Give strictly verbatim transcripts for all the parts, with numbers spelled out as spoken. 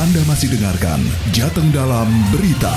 Anda masih dengarkan Jateng Dalam Berita.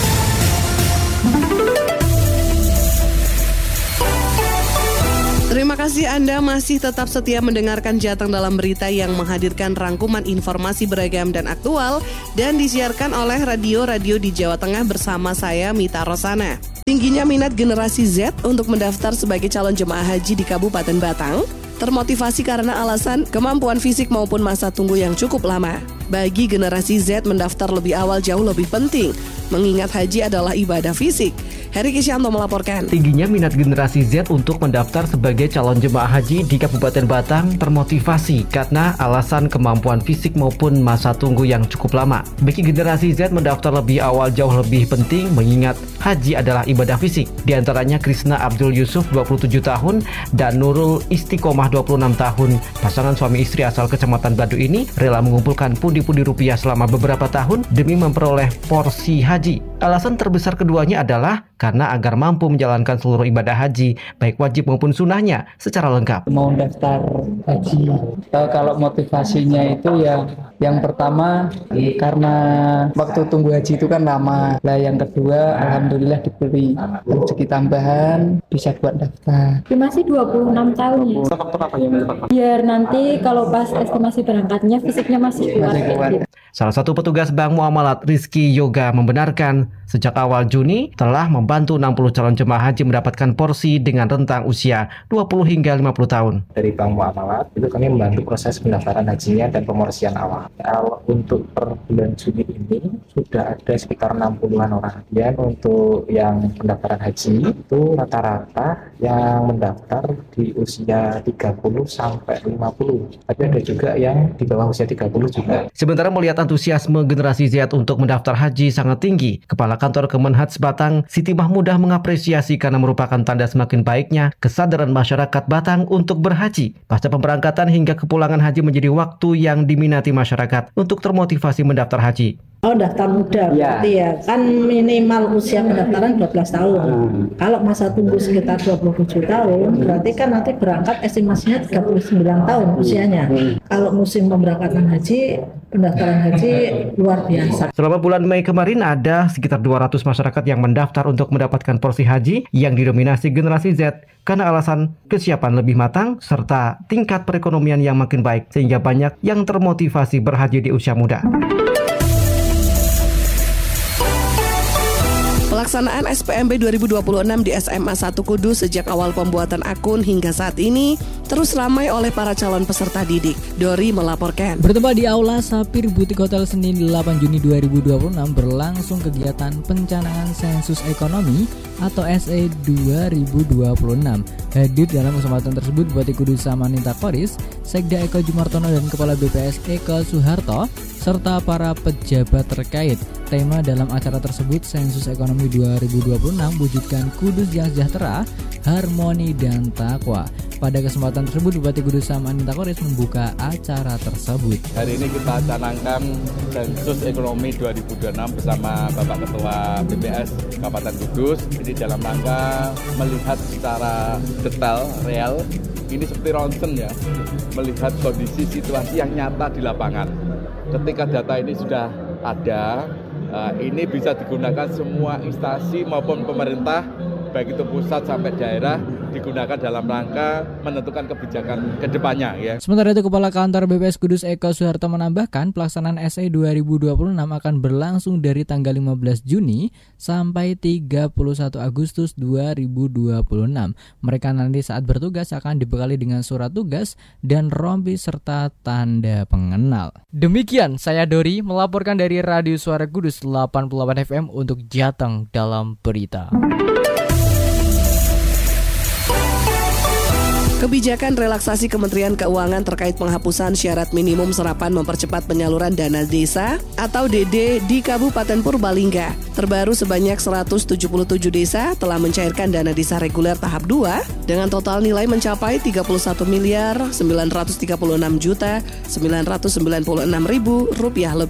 Terima kasih Anda masih tetap setia mendengarkan Jateng Dalam Berita yang menghadirkan rangkuman informasi beragam dan aktual dan disiarkan oleh radio-radio di Jawa Tengah bersama saya Mita Rosana. Tingginya minat generasi Z untuk mendaftar sebagai calon jemaah haji di Kabupaten Batang termotivasi karena alasan kemampuan fisik maupun masa tunggu yang cukup lama. Bagi generasi Z, mendaftar lebih awal jauh lebih penting, mengingat haji adalah ibadah fisik. Heri Kisyanto melaporkan. Tingginya minat generasi Z untuk mendaftar sebagai calon jemaah haji di Kabupaten Batang termotivasi karena alasan kemampuan fisik maupun masa tunggu yang cukup lama. Bagi generasi Z, mendaftar lebih awal jauh lebih penting, mengingat haji adalah ibadah fisik. Di antaranya Krisna Abdul Yusuf, dua puluh tujuh tahun, dan Nurul Istiqomah, dua puluh enam tahun. Pasangan suami istri asal Kecamatan Badu ini rela mengumpulkan pundi-pundi rupiah selama beberapa tahun demi memperoleh porsi haji. Alasan terbesar keduanya adalah karena agar mampu menjalankan seluruh ibadah haji, baik wajib maupun sunnahnya, secara lengkap. Mau daftar haji, kalau motivasinya itu ya, yang pertama karena waktu tunggu haji itu kan lama. Lah yang kedua, alhamdulillah diberi rezeki tambahan, bisa buat daftar. Masih dua puluh enam tahun. Faktor apa yang menyebabkan? Biar nanti kalau pas estimasi berangkatnya fisiknya masih kuat. Masih kuat. Salah satu petugas Bank Muamalat, Rizky Yoga, membenarkan sejak awal Juni telah membantu enam puluh calon jemaah haji mendapatkan porsi dengan rentang usia dua puluh hingga lima puluh tahun. Dari Bank Muamalat itu kami membantu proses pendaftaran hajinya dan pemorsian awal. Kalau untuk per bulan Juni ini sudah ada sekitar enam puluhan orang. Dan untuk yang pendaftaran haji itu rata-rata yang mendaftar di usia tiga puluh sampai lima puluh. Tapi ada juga yang di bawah usia tiga puluh juga. Sementara melihat antusiasme generasi Z untuk mendaftar haji sangat tinggi, Kepala Kantor Kemenhaj Batang, Siti Mahmudah, mengapresiasi karena merupakan tanda semakin baiknya kesadaran masyarakat Batang untuk berhaji. Pasca pemberangkatan hingga kepulangan haji menjadi waktu yang diminati masyarakat untuk termotivasi mendaftar haji. Oh, daftar muda Ya. berarti ya. Kan minimal usia pendaftaran dua belas tahun. Hmm. Kalau masa tunggu sekitar dua puluh tujuh tahun, berarti kan nanti berangkat estimasinya tiga puluh sembilan tahun usianya. Hmm. Kalau musim pemberangkatan haji, pendaftaran haji luar biasa. Selama bulan Mei kemarin ada sekitar dua ratus masyarakat yang mendaftar untuk mendapatkan porsi haji yang didominasi generasi Z karena alasan kesiapan lebih matang serta tingkat perekonomian yang makin baik sehingga banyak yang termotivasi berhaji di usia muda. Pelaksanaan S P M B dua ribu dua puluh enam di S M A satu Kudus sejak awal pembuatan akun hingga saat ini terus ramai oleh para calon peserta didik. Dori melaporkan. Bertempat di Aula Sapir Butik Hotel Senin delapan Juni dua ribu dua puluh enam berlangsung kegiatan pencanangan sensus ekonomi atau S E dua ribu dua puluh enam. Hadir dalam kesempatan tersebut Bupati Kudus Samanita Koris, Sekda Eko Jumartono dan Kepala B P S Eko Suharto serta para pejabat terkait. Tema dalam acara tersebut Sensus Ekonomi dua ribu dua puluh enam wujudkan Kudus yang sejahtera, harmoni dan takwa. Pada kesempatan tersebut Bupati Kudus Samanita Koris membuka acara tersebut. Hari ini kita canangkan Sensus Ekonomi dua ribu dua puluh enam bersama Bapak Ketua B P S Kabupaten Kudus. Ini dalam rangka melihat secara detail, real, ini seperti ronsen ya, melihat kondisi situasi yang nyata di lapangan. Ketika data ini sudah ada, uh, ini bisa digunakan semua instansi maupun pemerintah, baik itu pusat sampai daerah, digunakan dalam rangka menentukan kebijakan ke depannya ya. Sementara itu Kepala Kantor B P S Kudus Eko Suharto menambahkan pelaksanaan S E dua ribu dua puluh enam akan berlangsung dari tanggal lima belas Juni sampai tiga puluh satu Agustus dua ribu dua puluh enam. Mereka nanti saat bertugas akan dibekali dengan surat tugas dan rompi serta tanda pengenal. Demikian saya Dori melaporkan dari Radio Suara Kudus delapan puluh delapan F M untuk Jateng Dalam Berita. Kebijakan relaksasi Kementerian Keuangan terkait penghapusan syarat minimum serapan mempercepat penyaluran dana desa atau D D di Kabupaten Purbalingga. Terbaru sebanyak seratus tujuh puluh tujuh desa telah mencairkan dana desa reguler tahap dua dengan total nilai mencapai tiga puluh satu miliar sembilan ratus tiga puluh enam juta sembilan ratus sembilan puluh enam ribu rupiah lebih.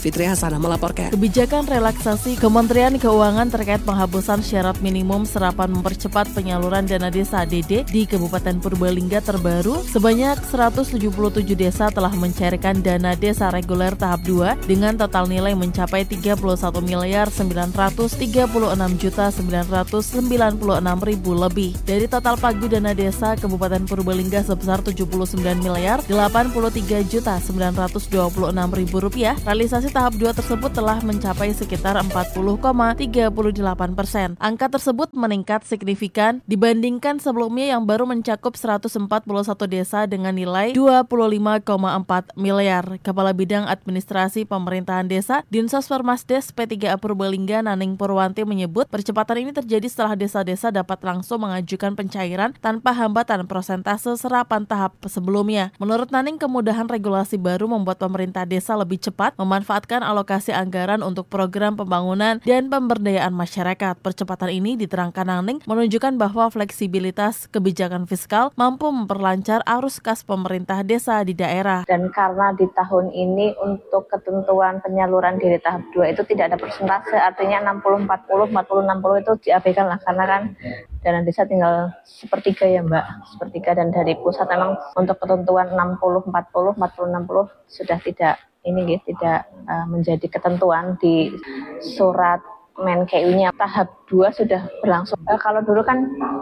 Fitri Hasanah melaporkan. Kebijakan relaksasi Kementerian Keuangan terkait penghapusan syarat minimum serapan mempercepat penyaluran dana desa D D di Kabupaten Purbalingga terbaru, sebanyak seratus tujuh puluh tujuh desa telah mencairkan dana desa reguler tahap dua dengan total nilai mencapai tiga puluh satu miliar sembilan ratus tiga puluh enam juta sembilan ratus sembilan puluh enam ribu lebih. Dari total pagu dana desa Kabupaten Purbalingga sebesar tujuh puluh sembilan miliar delapan puluh tiga juta sembilan ratus dua puluh enam ribu rupiah, realisasi tahap dua tersebut telah mencapai sekitar empat puluh koma tiga delapan persen. Angka tersebut meningkat signifikan dibandingkan sebelumnya yang baru mencakup seratus empat puluh satu desa dengan nilai dua puluh lima koma empat miliar. Kepala Bidang Administrasi Pemerintahan Desa Dinsos Permasdes P tiga A Purbalingga Naning Purwanti menyebut percepatan ini terjadi setelah desa-desa dapat langsung mengajukan pencairan tanpa hambatan persentase serapan tahap sebelumnya. Menurut Naning, kemudahan regulasi baru membuat pemerintah desa lebih cepat memanfaatkan alokasi anggaran untuk program pembangunan dan pemberdayaan masyarakat. Percepatan ini diterangkan Naning menunjukkan bahwa fleksibilitas kebijakan fiskal mampu memperlancar arus kas pemerintah desa di daerah. Dan karena di tahun ini untuk ketentuan penyaluran di tahap dua itu tidak ada persentase, artinya enam puluh empat puluh, empat puluh enam puluh itu diabaikan lah, karena kan dana desa tinggal sepertiga ya Mbak, sepertiga, dan dari pusat memang untuk ketentuan enam puluh empat puluh, empat puluh enam puluh sudah tidak ini gitu, tidak uh, menjadi ketentuan di surat Menkeu-nya. Tahap dua sudah berlangsung. Uh, kalau dulu kan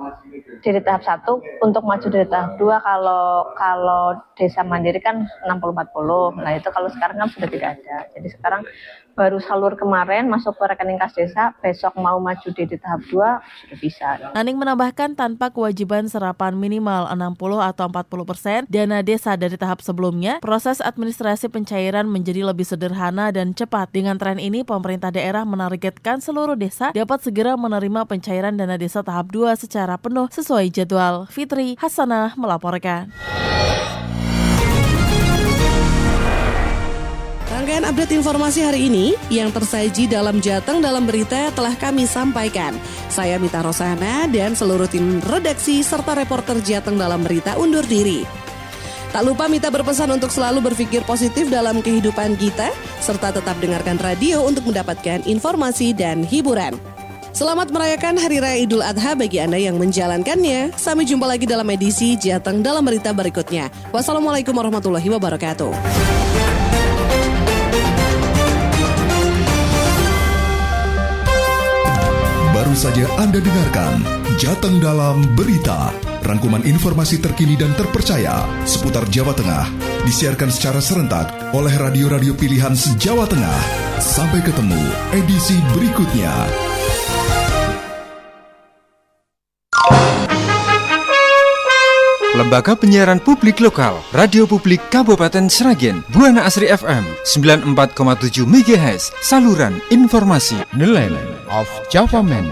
dari tahap satu untuk maju dari tahap dua, kalau kalau desa mandiri kan enam puluh empat puluh. Nah itu kalau sekarang kan sudah tidak ada. Jadi sekarang baru salur kemarin masuk ke rekening kas desa, besok mau maju di, di tahap dua sudah bisa. Naning menambahkan tanpa kewajiban serapan minimal enam puluh atau empat puluh persen dana desa dari tahap sebelumnya, proses administrasi pencairan menjadi lebih sederhana dan cepat. Dengan tren ini, pemerintah daerah menargetkan seluruh desa dapat segera menerima pencairan dana desa tahap dua secara penuh sesuai jadwal. Fitri Hasanah melaporkan. Rangkaian update informasi hari ini yang tersaji dalam Jateng dalam Berita telah kami sampaikan. Saya Mita Rosana dan seluruh tim redaksi serta reporter Jateng dalam Berita undur diri. Tak lupa Mita berpesan untuk selalu berpikir positif dalam kehidupan kita, serta tetap dengarkan radio untuk mendapatkan informasi dan hiburan. Selamat merayakan Hari Raya Idul Adha bagi Anda yang menjalankannya. Sampai jumpa lagi dalam edisi Jateng dalam Berita berikutnya. Wassalamualaikum warahmatullahi wabarakatuh. Baru saja Anda dengarkan Jateng dalam Berita, rangkuman informasi terkini dan terpercaya seputar Jawa Tengah, disiarkan secara serentak oleh radio-radio pilihan se-Jawa Tengah. Sampai ketemu edisi berikutnya. Lembaga Penyiaran Publik Lokal, Radio Publik Kabupaten Sragen, Buana Asri F M sembilan puluh empat koma tujuh megahertz, saluran informasi. The Land of Java Man.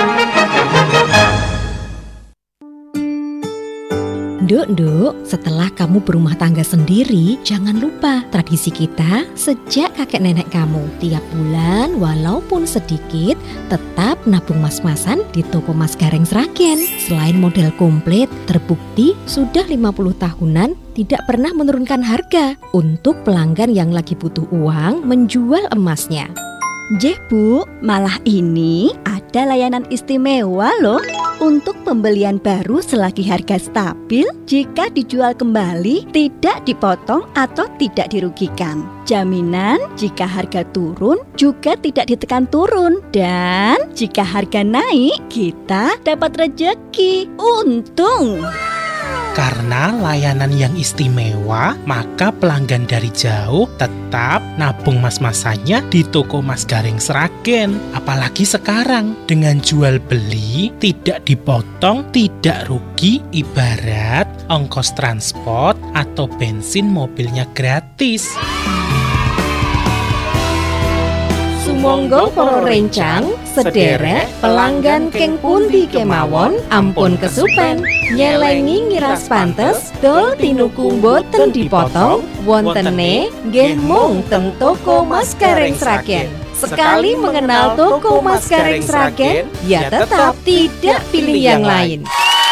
Nduk, nduk, setelah kamu berumah tangga sendiri, jangan lupa tradisi kita sejak kakek nenek kamu. Tiap bulan, walaupun sedikit, tetap nabung mas-masan di toko Mas Gareng Sragen. Selain model komplit, terbukti sudah lima puluh tahunan tidak pernah menurunkan harga untuk pelanggan yang lagi butuh uang menjual emasnya. Jeh Bu, malah ini ada layanan istimewa loh. Untuk pembelian baru selagi harga stabil, jika dijual kembali tidak dipotong atau tidak dirugikan. Jaminan jika harga turun juga tidak ditekan turun. Dan jika harga naik, kita dapat rejeki. Untung! Karena layanan yang istimewa, maka pelanggan dari jauh tetap nabung mas-masannya di toko Mas Gareng Sragen. Apalagi sekarang, dengan jual beli tidak dipotong, tidak rugi, ibarat ongkos transport atau bensin mobilnya gratis. Sumangga para rencang, sederek pelanggan keng pundi kemawon, ampun kesupen, nyelengi ngiras pantes, dol tinuku boten dipotong, wontene nggih mung teng toko Mas Gareng Sragen. Sekali mengenal toko Mas Gareng Sragen, ya tetap tidak pilih yang lain.